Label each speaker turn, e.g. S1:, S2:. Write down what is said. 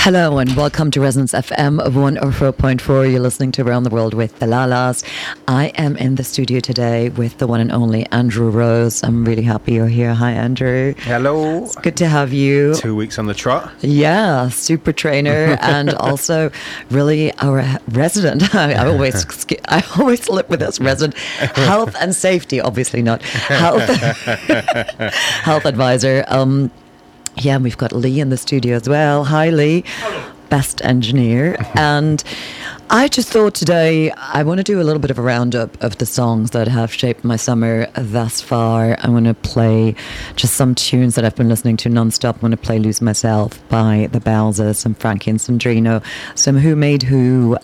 S1: Hello and welcome to Resonance FM of 104.4. You're listening to Around the World with the Lalas. I am in the studio today with the one and only Andrew Rose. I'm really happy you're here. Hi, Andrew.
S2: Hello.
S1: It's good to have you.
S2: 2 weeks on the trot.
S1: Yeah, super trainer and also really our resident. I always slip with this resident. Health and safety, obviously not. Health advisor. Yeah, we've got Lee in the studio as well. Hi, Lee.
S3: Hello.
S1: Best engineer. And I just thought today I want to do a little bit of a roundup of the songs that have shaped my summer thus far. I want to play just some tunes that I've been listening to non-stop. I want to play Lose Myself by the Bowsers, some Frankie and Sandrino, some Who Made Who,